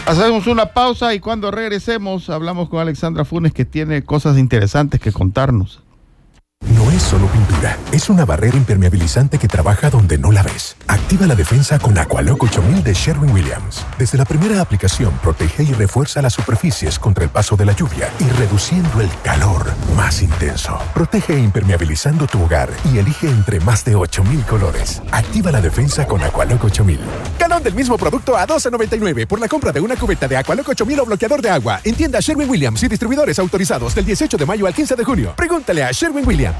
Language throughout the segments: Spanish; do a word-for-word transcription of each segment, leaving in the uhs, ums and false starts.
Hacemos una pausa y cuando regresemos hablamos con Alexandra Funes, que tiene cosas interesantes que contarnos. No es solo pintura, es una barrera impermeabilizante que trabaja donde no la ves. Activa la defensa con Aqualock ocho mil de Sherwin-Williams. Desde la primera aplicación, protege y refuerza las superficies contra el paso de la lluvia y reduciendo el calor más intenso. Protege impermeabilizando tu hogar y elige entre más de ocho mil colores. Activa la defensa con Aqualock ocho mil. Galón del mismo producto a doce noventa y nueve por la compra de una cubeta de Aqualock ocho mil o bloqueador de agua. En tienda Sherwin-Williams y distribuidores autorizados del dieciocho de mayo al quince de junio. Pregúntale a Sherwin-Williams.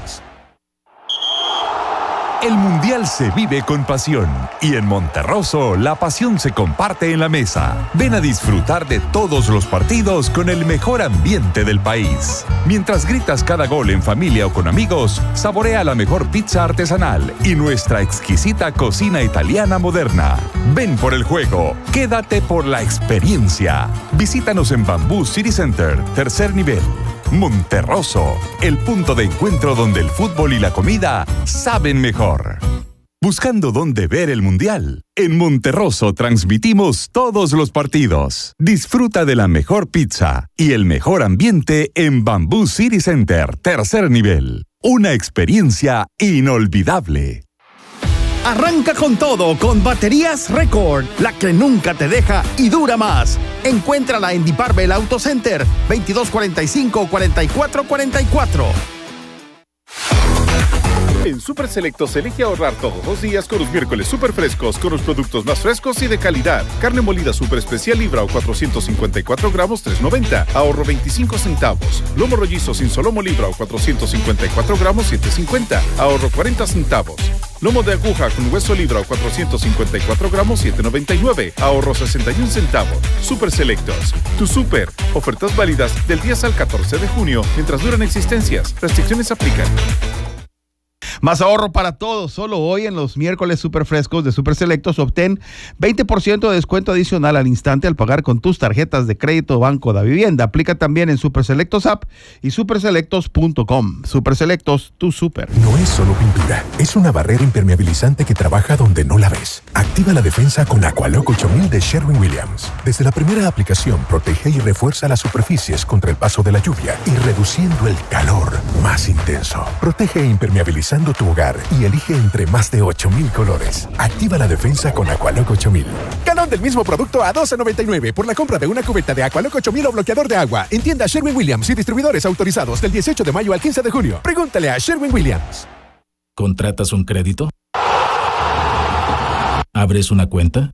El Mundial se vive con pasión y en Monterroso la pasión se comparte en la mesa. Ven a disfrutar de todos los partidos con el mejor ambiente del país. Mientras gritas cada gol en familia o con amigos, saborea la mejor pizza artesanal y nuestra exquisita cocina italiana moderna. Ven por el juego, quédate por la experiencia. Visítanos en Bamboo City Center, tercer nivel. Monterroso, el punto de encuentro donde el fútbol y la comida saben mejor. Buscando dónde ver el Mundial. En Monterroso transmitimos todos los partidos. Disfruta de la mejor pizza y el mejor ambiente en Bamboo City Center, tercer nivel. Una experiencia inolvidable. Arranca con todo con Baterías Record, la que nunca te deja y dura más. Encuéntrala en Diparbel Auto Center, veintidós cuarenta y cinco, cuarenta y cuatro cuarenta y cuatro. En Super Selectos elige ahorrar todos los días con los miércoles super frescos, con los productos más frescos y de calidad. Carne molida super especial libra o cuatrocientos cincuenta y cuatro gramos, tres noventa, ahorro veinticinco centavos. Lomo rollizo sin solomo libra o cuatrocientos cincuenta y cuatro gramos, siete cincuenta, ahorro cuarenta centavos. Lomo de aguja con hueso libra o cuatrocientos cincuenta y cuatro gramos, siete noventa y nueve, ahorro sesenta y un centavos. Super Selectos, tu super. Ofertas válidas del diez al catorce de junio mientras duran existencias. Restricciones aplican. Más ahorro para todos. Solo hoy en los miércoles super frescos de Super Selectos obtén veinte por ciento de descuento adicional al instante al pagar con tus tarjetas de crédito Banco da Vivienda. Aplica también en Super Selectos App y super selectos punto com. Super Selectos, tu super. No es solo pintura, es una barrera impermeabilizante que trabaja donde no la ves. Activa la defensa con Aqualock ocho mil de Sherwin-Williams. Desde la primera aplicación, protege y refuerza las superficies contra el paso de la lluvia y reduciendo el calor más intenso. Protege e impermeabilizando tu hogar y elige entre más de ocho mil colores. Activa la defensa con Aqualock ocho mil. Galón del mismo producto a doce noventa y nueve por la compra de una cubeta de Aqualock ocho mil o bloqueador de agua. En tienda Sherwin-Williams y distribuidores autorizados del dieciocho de mayo al quince de junio. Pregúntale a Sherwin-Williams. ¿Contratas un crédito? ¿Abres una cuenta?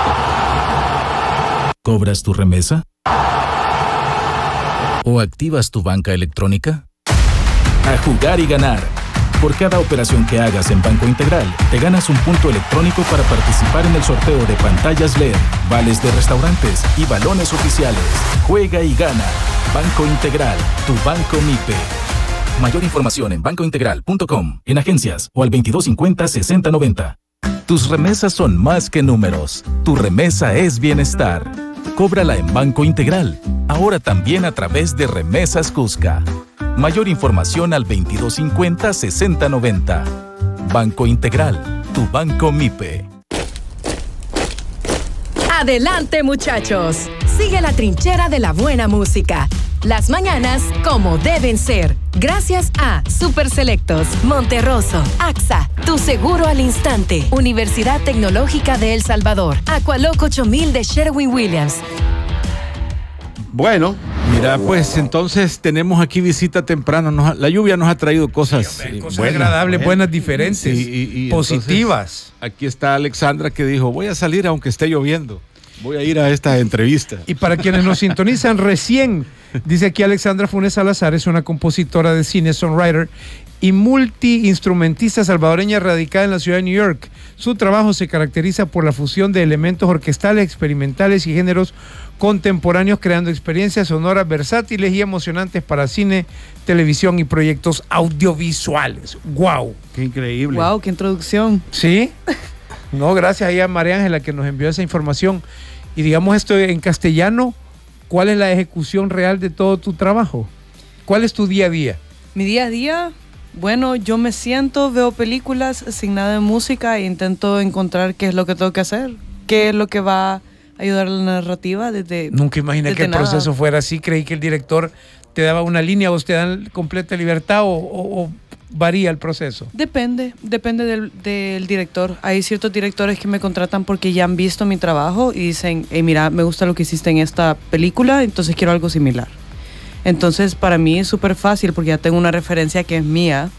¿Cobras tu remesa? ¿O activas tu banca electrónica? A jugar y ganar. Por cada operación que hagas en Banco Integral, te ganas un punto electrónico para participar en el sorteo de pantallas L E D, vales de restaurantes y balones oficiales. Juega y gana. Banco Integral, tu banco M I P E. Mayor información en banco integral punto com, en agencias o al veintidós cincuenta, sesenta noventa. Tus remesas son más que números. Tu remesa es bienestar. Cóbrala en Banco Integral, ahora también a través de Remesas Cusca. Mayor información al veintidós cincuenta, sesenta noventa. Banco Integral, tu banco M I P E. Adelante, muchachos. Sigue la trinchera de la buena música. Las mañanas como deben ser. Gracias a Super Selectos, Monterroso, A X A, tu seguro al instante, Universidad Tecnológica de El Salvador, Aqualock ocho mil de Sherwin-Williams. Bueno, mira, pues entonces tenemos aquí visita temprano. Nos, la lluvia nos ha traído cosas, sí, cosas buenas, agradables, buenas, diferentes, sí, y, y positivas. Aquí está Alexandra que dijo, voy a salir aunque esté lloviendo. Voy a ir a esta entrevista. Y para quienes nos sintonizan recién, dice aquí Alexandra Funes Salazar, es una compositora de cine, songwriter y multiinstrumentista salvadoreña radicada en la ciudad de New York. Su trabajo se caracteriza por la fusión de elementos orquestales, experimentales y géneros contemporáneos, creando experiencias sonoras versátiles y emocionantes para cine, televisión y proyectos audiovisuales. ¡Wow! ¡Qué increíble! ¡Wow! ¡Qué introducción! ¿Sí? No, gracias ahí a María Ángela que nos envió esa información. Y digamos esto en castellano, ¿cuál es la ejecución real de todo tu trabajo? ¿Cuál es tu día a día? Mi día a día, bueno, yo me siento, veo películas sin nada de música e intento encontrar qué es lo que tengo que hacer, qué es lo que va a ayudar a la narrativa desde... Nunca imaginé desde que el nada. proceso fuera así. Creí que el director te daba una línea, vos te dan completa libertad o, o, o varía el proceso. Depende, depende del, del director. Hay ciertos directores que me contratan porque ya han visto mi trabajo y dicen, hey, mira, me gusta lo que hiciste en esta película, entonces quiero algo similar. Entonces, para mí es súper fácil porque ya tengo una referencia que es mía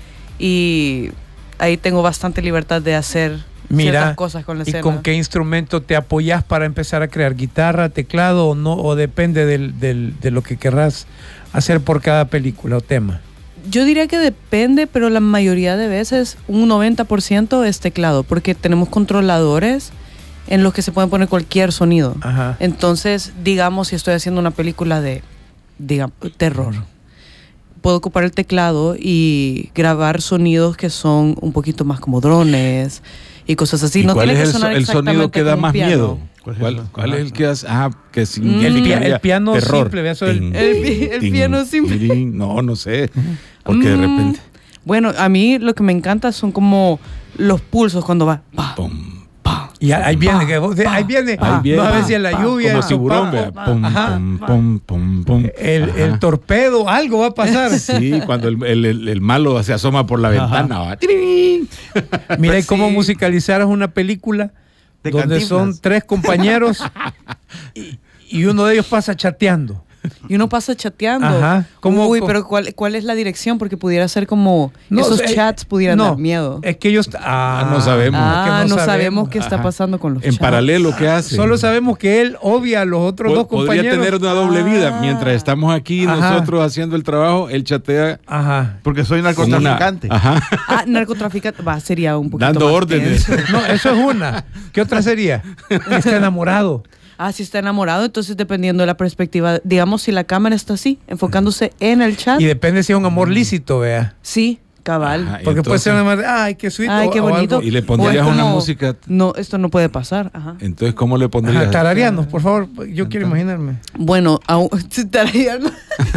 y ahí tengo bastante libertad de hacer Mira, ciertas cosas con la ¿y escena. con qué instrumento te apoyas para empezar a crear? ¿Guitarra, teclado o no? ¿O depende del, del, de lo que querrás hacer por cada película o tema? Yo diría que depende, pero la mayoría de veces un noventa por ciento es teclado, porque tenemos controladores en los que se puede poner cualquier sonido. Ajá. Entonces, digamos, si estoy haciendo una película de, digamos, terror, puedo ocupar el teclado y grabar sonidos que son un poquito más como drones y cosas así. ¿Y no cuál tiene es que el, sonar el sonido exactamente que da como un más piano. miedo? ¿Cuál, cuál es el que hace? Ah, que Mm. significaría El, pi- el piano terror. simple, ¿ves? El- Tin, El pi- el tin, piano simple. tin, No, no sé. Porque de Mm, repente... Bueno, a mí lo que me encanta son como los pulsos cuando va. Pa, Pum, pa, Y ahí viene, que vos- ahí viene, ahí viene. no a veces la lluvia, Como el tiburón, sopapo, vea. Pum, ajá, pum, pum, pum, pum. el, Ajá. el torpedo, algo va a pasar. Sí, cuando el, el- el- el malo se asoma por la ventana. Va. Mira, y Pues cómo sí. musicalizaras una película De donde Cantinflas. son tres compañeros y, y uno de ellos pasa chateando. Y uno pasa chateando. Ajá. ¿Cómo- Uy, cómo? pero ¿cuál, ¿cuál es la dirección? Porque pudiera ser como... No, esos eh, chats pudieran no, dar miedo. Es que ellos... Ah, no sabemos. Ah, es que no, sabemos qué está Ajá. pasando con los En chats. paralelo, ¿qué hace? Solo sabemos que él obvia a los otros Po- dos Podría compañeros. tener una doble vida. Ah. Mientras estamos aquí Ajá. nosotros haciendo el trabajo, él chatea Ajá. Porque soy con una... narcotraficante. Ajá. Ah, narcotraficante. Va, sería un poquito Dando más órdenes. tenso. No, eso es una. ¿Qué otra sería? Está enamorado. Ah, si está enamorado, entonces dependiendo de la perspectiva, digamos, si la cámara está así, enfocándose en el chat, Y depende si es un amor lícito, vea. sí, cabal. Ajá, Porque puede entonces- ser una madre, ay, qué sweet. Ay, o- qué o algo. bonito. Y le O es pondrías una como, música. No, esto no puede pasar. Ajá. Entonces, ¿cómo le pondrías? Ajá, tarareanos, por favor. Yo quiero imaginarme. Bueno, aún, tarareando.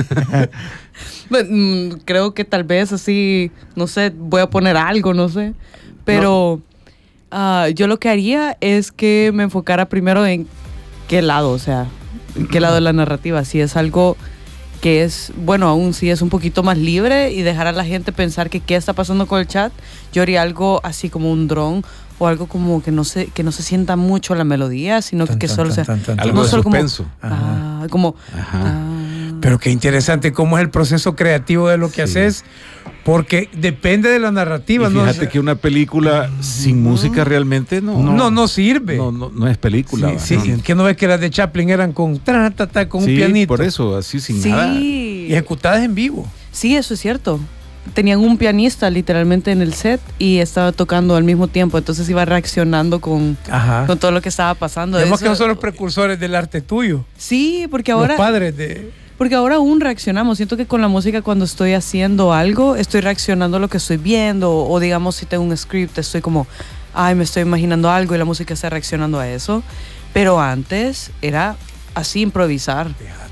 Bueno, mm, creo que tal vez así, no sé, voy a poner algo, no sé. Pero ah, yo lo que haría es que me enfocara primero en qué lado, o sea, en qué lado de la narrativa. Si es algo que es, bueno, aún si es un poquito más libre y dejar a la gente pensar que qué está pasando con el chat, yo haría algo así como un dron o algo como que no se, que no se sienta mucho la melodía, sino que, Tan, que tan, solo tan, sea... tan, tan, Algo no de solo como- suspenso. ah, como... Ajá. ah, Pero qué interesante cómo es el proceso creativo de lo que Sí. haces, porque depende de la narrativa. Y ¿no? fíjate que una película sin música realmente no, no, no sirve. no, no, no es película. Sí, ¿va? sí, No. que no ves que las de Chaplin eran con, tra, ta, ta, con Sí, un pianito. por eso, así sin nada. sí. Y ejecutadas en vivo. Sí, eso es cierto. Tenían un pianista literalmente en el set y estaba tocando al mismo tiempo, entonces iba reaccionando con, Ajá. con todo lo que estaba pasando. Vemos Eso- que no son los precursores del arte tuyo. Sí, porque ahora, Los padres de... porque ahora aún reaccionamos. Siento que con la música cuando estoy haciendo algo, estoy reaccionando a lo que estoy viendo o, o digamos si tengo un script, estoy como, ay, me estoy imaginando algo y la música está reaccionando a eso. Pero antes era así improvisar.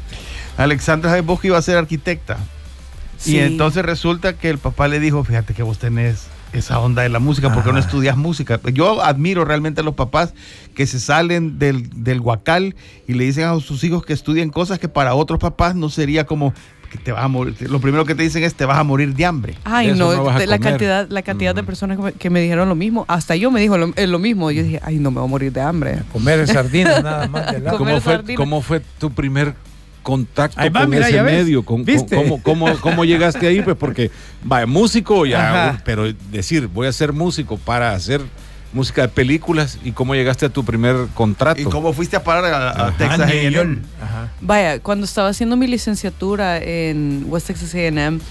Alexandra, ¿sabes vos que iba a ser arquitecta? Sí. Y entonces resulta que el papá le dijo, fíjate que vos tenés esa onda de la música, porque Ah. no estudias música. Yo admiro realmente a los papás que se salen del, del guacal y le dicen a sus hijos que estudien cosas que para otros papás no sería como que te vas a morir. Lo primero que te dicen es te vas a morir de hambre. Ay, De eso no, no vas a de la comer. cantidad, la cantidad de Mm. personas que me, que me dijeron lo mismo. Hasta yo me dijo lo, eh, lo mismo. Yo dije, ay, no me voy a morir de hambre. Comer sardinas nada más. de lado. Comer ¿Cómo fue, sardina. ¿Cómo fue tu primer contacto Ahí va, con mira, ese ya ves. medio? ¿Cómo, ¿Viste? cómo, cómo, cómo llegaste ahí? Pues porque, va, músico ya, Ajá. pero decir, voy a ser músico para hacer música de películas, ¿y cómo llegaste a tu primer contrato? ¿Y cómo fuiste a parar a, a Ajá. Texas A and M? Ajá. Vaya, cuando estaba haciendo mi licenciatura en West Texas A and M,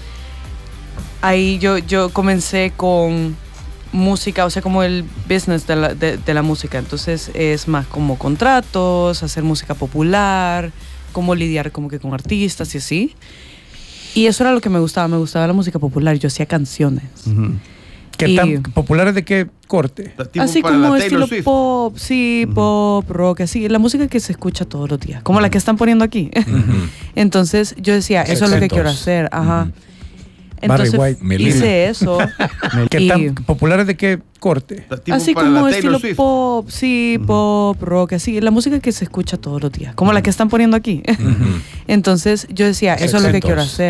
ahí yo, yo comencé con música, o sea, como el business de la, de, de la música. Entonces es más como contratos, hacer música popular, cómo lidiar como que con artistas y así. Y eso era lo que me gustaba, me gustaba la música popular. Yo hacía canciones. Ujú. ¿Qué Y- tan populares de qué corte? Tipo así para como la Taylor estilo Swift. pop, sí, pop, rock, así. La música que se escucha todos los días, como la que están poniendo aquí. Entonces yo decía, eso es lo que quiero Sesentos. hacer. Ajá. Entonces White. hice eso. ¿Qué y- tan populares de qué corte? Tipo así para como la Taylor estilo Swift. pop, sí, pop, rock, así, la música que se escucha todos los días, como la que están poniendo aquí. Entonces yo decía, eso es lo que Sexentos. quiero hacer.